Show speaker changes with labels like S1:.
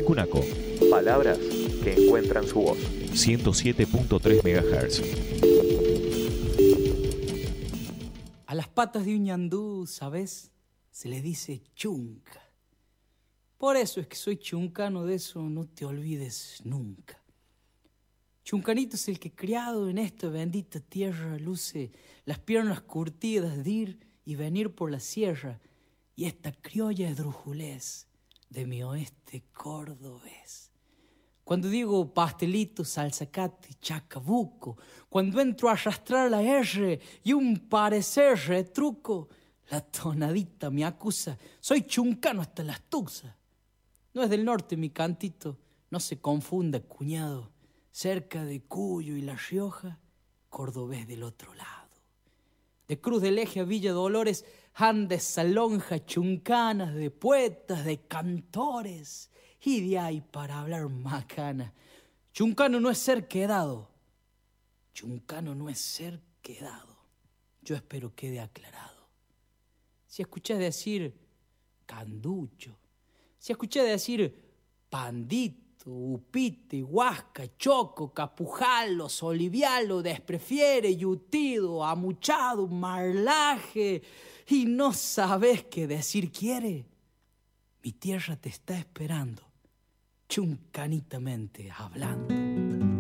S1: Pilcunaco.
S2: Palabras que encuentran su voz.
S1: 107.3 MHz.
S3: A las patas de un ñandú, ¿sabes? Se les dice chunca. Por eso es que soy chuncano, de eso no te olvides nunca. Chuncanito es el que criado en esta bendita tierra luce las piernas curtidas de ir y venir por la sierra y esta criolla esdrújulez de mi oeste cordobés. Cuando digo pastelito, salsacate, chacabuco, cuando entro a arrastrar la R y un parecer retruco, la tonadita me acusa, soy chuncano hasta las tuxas. No es del norte mi cantito, no se confunda, cuñado, cerca de Cuyo y La Rioja, cordobés del otro lado. De Cruz del Eje a Villa Dolores, Andes, Salonja, chuncanas, de poetas, de cantores, y de ahí para hablar macana. Chuncano no es ser quedado, chuncano no es ser quedado. Yo espero quede aclarado. Si escuché decir canducho, si escuché decir pandito, upite, huasca, choco, capujalo, solivialo, desprefiere, yutido, amuchado, marlaje, y no sabes qué decir quiere, mi tierra te está esperando, chuncanitamente hablando.